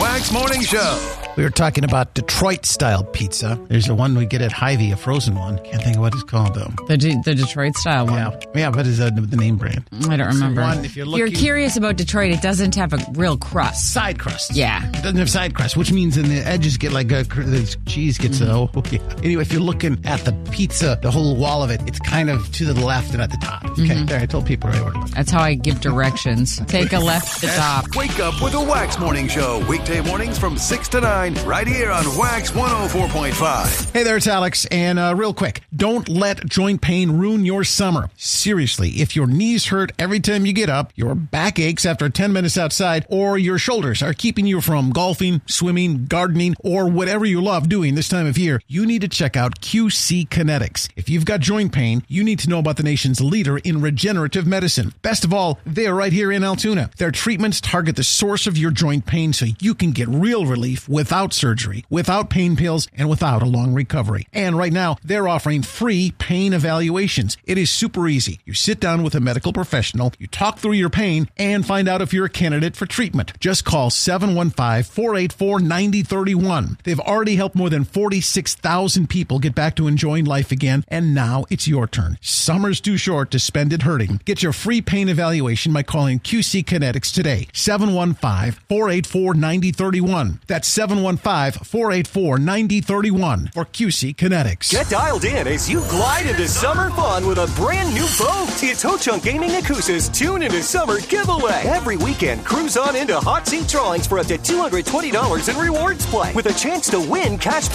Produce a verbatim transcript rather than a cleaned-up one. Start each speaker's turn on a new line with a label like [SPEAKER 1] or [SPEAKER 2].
[SPEAKER 1] Wax Morning Show.
[SPEAKER 2] We were talking about Detroit-style pizza. There's the one we get at Hy-Vee, a frozen one. Can't think of what it's called, though.
[SPEAKER 3] The De- the Detroit-style one?
[SPEAKER 2] Yeah, yeah, what is uh, the name brand?
[SPEAKER 3] I don't remember.
[SPEAKER 2] One, if you're,
[SPEAKER 3] if you're curious about Detroit, it doesn't have a real crust.
[SPEAKER 2] Side crust.
[SPEAKER 3] Yeah.
[SPEAKER 2] It doesn't have side crust, which means then the edges get like a, the cheese gets, mm-hmm. oh, yeah. Anyway, if you're looking at the pizza, the whole wall of it, it's kind of to the left and at the top. Okay, mm-hmm. There, I told people right where to look.
[SPEAKER 3] That's how I give directions. Take a left to the top.
[SPEAKER 1] Wake up with a Wax Morning Show. Weekday mornings from six to nine, right here on Wax one oh four point five.
[SPEAKER 2] Hey there, it's Alex. And uh, real quick, don't let joint pain ruin your summer. Seriously, if your knees hurt every time you get up, your back aches after ten minutes outside, or your shoulders are keeping you from golfing, swimming, gardening, or whatever you love doing this time of year, you need to check out Q C Kinetics. If you've got joint pain, you need to know about the nation's leader in regenerative medicine. Best of all, they're right here in Altoona. Their treatments target the source of your joint pain so you can get real relief without surgery, without pain pills, and without a long recovery. And right now, they're offering free pain evaluations. It is super easy. You sit down with a medical professional, you talk through your pain, and find out if you're a candidate for treatment. Just call seven one five, four eight four, nine zero three one. They've already helped more than forty-six thousand people get back to enjoying life again, and now it's your turn. Summer's too short to spend it hurting. Get your free pain evaluation by calling Q C Kinetics today. seven one five, four eight four, nine zero three one. That's seven one five, four eight four, nine zero three one for Q C Kinetics.
[SPEAKER 4] Get dialed in as you glide into summer fun with a brand new boat. It's Ho Chunk Gaming Nakusa's Tune into Summer giveaway. Every weekend, cruise on into hot seat drawings for up to two hundred twenty dollars in rewards play with a chance to win cash